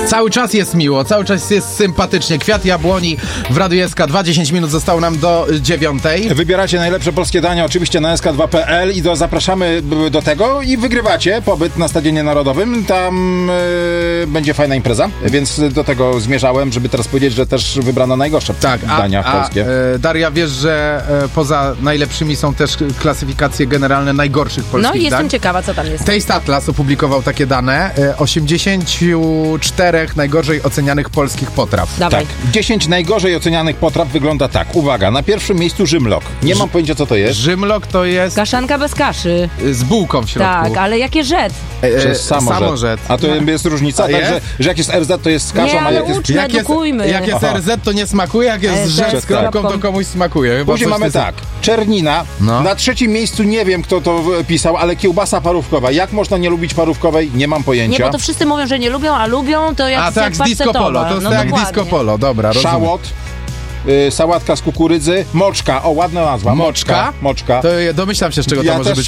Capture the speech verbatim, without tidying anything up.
Cały czas jest miło, cały czas jest sympatycznie. Kwiat jabłoni w Radiu S K dwa, dziesięć minut zostało nam do dziewiątej. Wybieracie najlepsze polskie dania oczywiście na S K dwa kropka P L i do, zapraszamy do tego i wygrywacie pobyt na Stadionie Narodowym. Tam yy, będzie fajna impreza, więc do tego zmierzałem, żeby teraz powiedzieć, że też wybrano najgorsze tak, dania a, polskie. A, e, Daria, wiesz, że e, poza najlepszymi są też klasyfikacje generalne najgorszych polskich No i jestem dań. ciekawa, co tam jest. Taste Atlas opublikował takie dane. E, osiemdziesiąt cztery najgorzej ocenianych polskich potraw. Dawaj. Tak, dziesięć najgorzej ocenianych potraw wygląda tak. Uwaga, na pierwszym miejscu Rzymlok. Nie mam pojęcia, co to jest. Rzymlok to jest Kaszanka bez kaszy. z bułką w środku. Tak, ale jakie rzet? E, Przez samorzet. samorzet. A to jest różnica, A tak, jest? że, że jak jest R Z, to jest z kaszą, Nie, a ale jak jest... uczmy, Jak jest, edukujmy. jak jest Aha. R Z, to nie smakuje, jak jest R Z rzet z kropką, to komuś smakuje. Chyba Później coś mamy ty- tak, czernina. No. Na trzecim miejscu nie wiem, kto to pisał, ale kiełbasa parówkowa. Jak można nie lubić parówkowej? Nie mam pojęcia. Nie, bo to wszyscy mówią, że nie lubią, a lubią, to jak A tak, jak z disco polo, to jest no tak jak dokładnie. disco polo, dobra, rozumiem. Szałot, y, sałatka z kukurydzy, moczka, o ładna nazwa. Moczka? Moczka. To ja domyślam się, z czego to Ja może też być